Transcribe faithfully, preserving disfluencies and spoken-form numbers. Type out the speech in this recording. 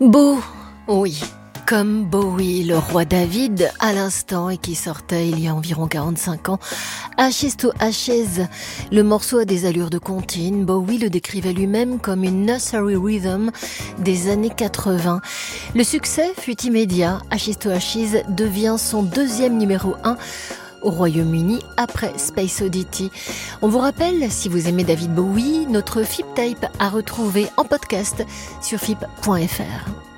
Beau, oui, comme Bowie, le roi David, à l'instant, et qui sortait il y a environ quarante-cinq ans. Ashes to Ashes, le morceau a des allures de comptine. Bowie le décrivait lui-même comme une nursery rhythm des années quatre-vingts. Le succès fut immédiat. Ashes to Ashes devient son deuxième numéro un au Royaume-Uni après Space Oddity. On vous rappelle, si vous aimez David Bowie, notre F I P Tape à retrouver en podcast sur F I P point F R.